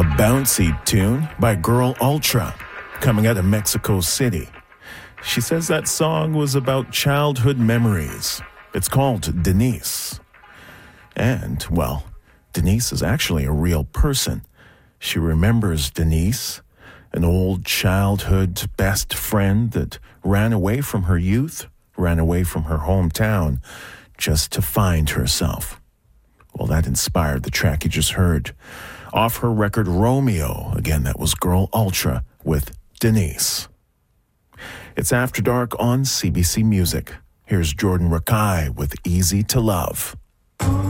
A bouncy tune by Girl Ultra, coming out of Mexico City. She says that song was about childhood memories. It's called Denise. And, well, Denise is actually a real person. She remembers Denise, an old childhood best friend that ran away from her youth, ran away from her hometown, just to find herself. Well, that inspired the track you just heard. Off her record Romeo, again, that was Girl Ultra with Denise. It's After Dark on CBC Music. Here's Jordan Rakei with Easy to Love.